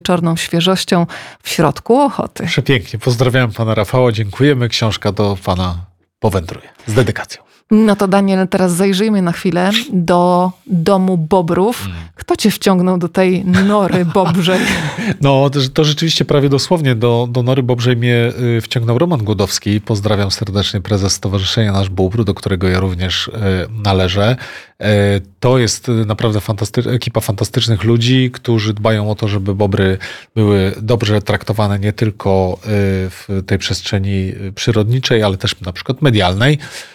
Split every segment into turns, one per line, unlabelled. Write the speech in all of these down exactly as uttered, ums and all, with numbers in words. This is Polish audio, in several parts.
wieczorną świeżością w środku Ochoty.
Przepięknie. Pozdrawiam pana Rafała, dziękujemy. Książka do pana powędruje. Z dedykacją.
No to Daniel, teraz zajrzyjmy na chwilę do domu Bobrów. Kto cię wciągnął do tej nory Bobrzej?
No to, to rzeczywiście prawie dosłownie do, do nory Bobrzej mnie wciągnął Roman Głodowski. Pozdrawiam serdecznie, prezes Stowarzyszenia Nasz Bóbr, do którego ja również należę. To jest naprawdę fantasty- ekipa fantastycznych ludzi, którzy dbają o to, żeby bobry były dobrze traktowane nie tylko w tej przestrzeni przyrodniczej, ale też na przykład medialnej.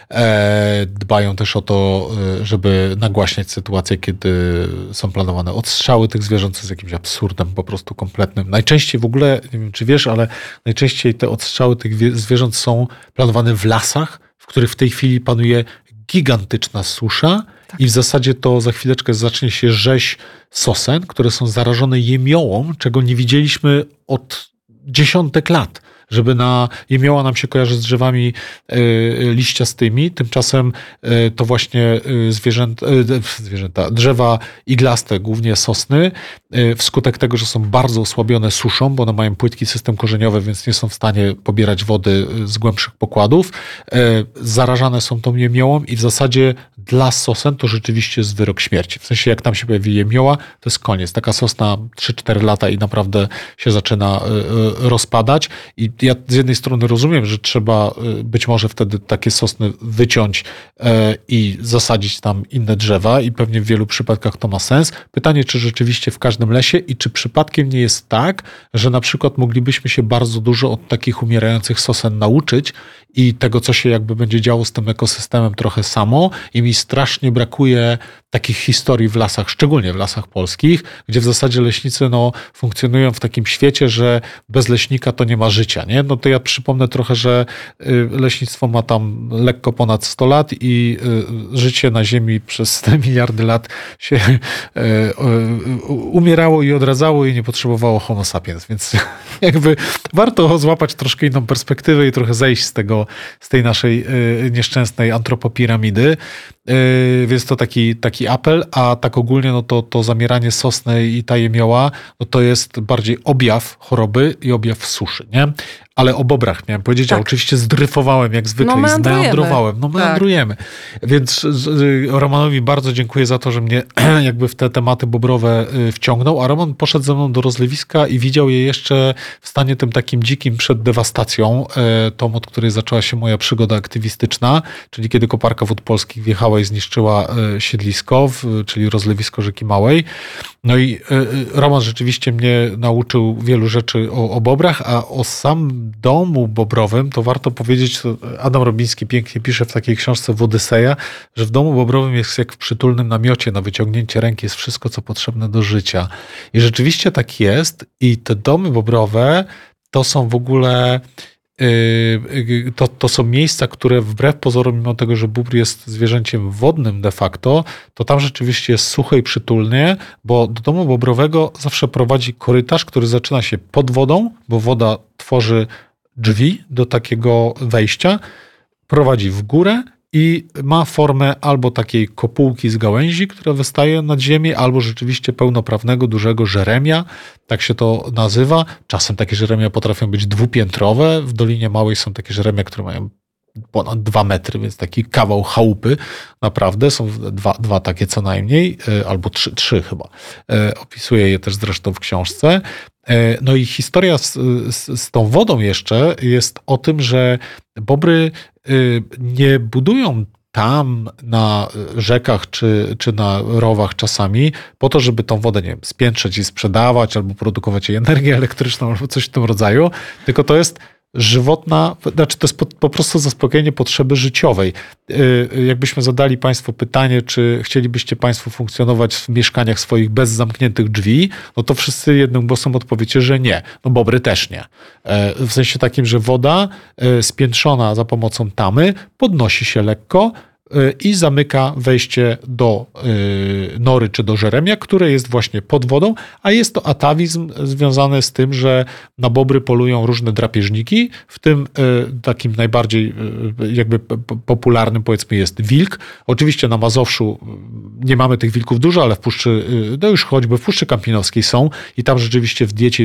Dbają też o to, żeby nagłaśniać sytuacje, kiedy są planowane odstrzały tych zwierząt, co jest jakimś absurdem po prostu kompletnym. Najczęściej w ogóle, nie wiem czy wiesz, ale najczęściej te odstrzały tych zwierząt są planowane w lasach, w których w tej chwili panuje gigantyczna susza. Tak. I w zasadzie to za chwileczkę zacznie się rzeź sosen, które są zarażone jemiołą, czego nie widzieliśmy od dziesiątek lat. Żeby na jemioła nam się kojarzy z drzewami y, liściastymi, tymczasem y, to właśnie y, zwierzęta, y, zwierzęta, drzewa iglaste, głównie sosny, y, wskutek tego, że są bardzo osłabione suszą, bo one mają płytki system korzeniowy, więc nie są w stanie pobierać wody z głębszych pokładów, y, zarażane są tą jemiołą i w zasadzie dla sosen to rzeczywiście jest wyrok śmierci. W sensie jak tam się pojawi jemioła, to jest koniec. Taka sosna trzy cztery lata i naprawdę się zaczyna y, y, rozpadać i ja z jednej strony rozumiem, że trzeba być może wtedy takie sosny wyciąć i zasadzić tam inne drzewa i pewnie w wielu przypadkach to ma sens. Pytanie, czy rzeczywiście w każdym lesie i czy przypadkiem nie jest tak, że na przykład moglibyśmy się bardzo dużo od takich umierających sosen nauczyć i tego, co się jakby będzie działo z tym ekosystemem trochę samo i mi strasznie brakuje takich historii w lasach, szczególnie w lasach polskich, gdzie w zasadzie leśnicy no, funkcjonują w takim świecie, że bez leśnika to nie ma życia, nie? No to ja przypomnę trochę, że leśnictwo ma tam lekko ponad sto lat i życie na ziemi przez te miliardy lat się umierało i odradzało i nie potrzebowało homo sapiens, więc jakby warto złapać troszkę inną perspektywę i trochę zejść z tego, z tej naszej nieszczęsnej antropopiramidy. Więc to taki, taki apel, a tak ogólnie no to, to zamieranie sosny i ta jemioła, no to jest bardziej objaw choroby i objaw suszy, nie? Ale o bobrach miałem powiedzieć, tak. A oczywiście zdryfowałem jak zwykle
no,
i zmeandrowałem. No meandrujemy. Tak. Więc Romanowi bardzo dziękuję za to, że mnie jakby w te tematy bobrowe wciągnął, a Roman poszedł ze mną do rozlewiska i widział je jeszcze w stanie tym takim dzikim przed dewastacją, tą od której zaczęła się moja przygoda aktywistyczna, czyli kiedy koparka Wód Polskich wjechała i zniszczyła siedlisko, czyli rozlewisko Rzeki Małej. No i Roman rzeczywiście mnie nauczył wielu rzeczy o, o bobrach, a o sam domu bobrowym to warto powiedzieć, Adam Robiński pięknie pisze w takiej książce w Odyseja, że w domu bobrowym jest jak w przytulnym namiocie, na wyciągnięcie ręki jest wszystko, co potrzebne do życia. I rzeczywiście tak jest i te domy bobrowe to są w ogóle... To, to są miejsca, które wbrew pozorom, mimo tego, że bóbr jest zwierzęciem wodnym de facto, to tam rzeczywiście jest sucho i przytulnie, bo do domu bobrowego zawsze prowadzi korytarz, który zaczyna się pod wodą, bo woda tworzy drzwi do takiego wejścia, prowadzi w górę i ma formę albo takiej kopułki z gałęzi, która wystaje nad ziemię, albo rzeczywiście pełnoprawnego, dużego żeremia, tak się to nazywa. Czasem takie żeremia potrafią być dwupiętrowe. W Dolinie Małej są takie żeremia, które mają ponad dwa metry, więc taki kawał chałupy. Naprawdę są dwa, dwa takie co najmniej, albo trzy, trzy chyba. Opisuję je też zresztą w książce. No i historia z, z, z tą wodą jeszcze jest o tym, że bobry nie budują tam na rzekach czy, czy na rowach czasami po to, żeby tą wodę, nie wiem, spiętrzeć i sprzedawać albo produkować jej energię elektryczną albo coś w tym rodzaju, tylko to jest żywotna, znaczy to jest po, po prostu zaspokojenie potrzeby życiowej. Jakbyśmy zadali Państwu pytanie, czy chcielibyście Państwo funkcjonować w mieszkaniach swoich bez zamkniętych drzwi, no to wszyscy jednym głosem odpowiecie, że nie. No bobry też nie. W sensie takim, że woda spiętrzona za pomocą tamy podnosi się lekko, i zamyka wejście do nory czy do żeremia, które jest właśnie pod wodą, a jest to atawizm związany z tym, że na bobry polują różne drapieżniki, w tym takim najbardziej jakby popularnym powiedzmy jest wilk. Oczywiście na Mazowszu nie mamy tych wilków dużo, ale w Puszczy, no już choćby w Puszczy Kampinowskiej są i tam rzeczywiście w diecie